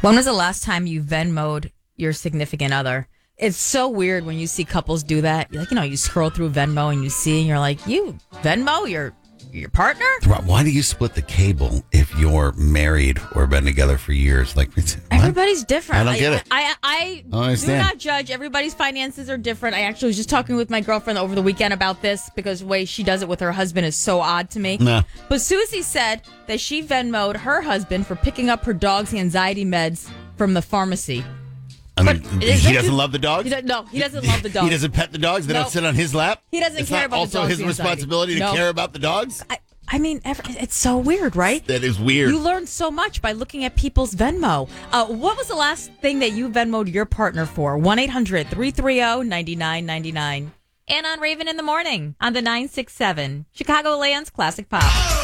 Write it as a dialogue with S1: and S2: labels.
S1: When was the last time you Venmo'd your significant other? It's so weird when you see couples do that. Like, you scroll through Venmo and you see, and you're like, you Venmo your partner?
S2: Why do you split the cable if you're married or been together for years? Like,
S1: everybody's different.
S2: I don't get it.
S1: I do
S2: understand.
S1: not judge. Everybody's finances are different. I actually was just talking with my girlfriend over the weekend about this because the way she does it with her husband is so odd to me.
S2: Nah.
S1: But Susie said that she Venmo'd her husband for picking up her dog's anxiety meds from the pharmacy.
S2: I mean, he doesn't love the dogs?
S1: No, he doesn't love the dogs.
S2: He doesn't pet the dogs? They don't sit on his lap?
S1: He doesn't care about the dogs.
S2: It's not also his responsibility to care about the dogs?
S1: I mean, it's so weird, right?
S2: That is weird.
S1: You learn so much by looking at people's Venmo. What was the last thing that you Venmo'd your partner for? 1-800-330-9999. And on Raven in the Morning on the 967 Chicagoland's Classic Pop.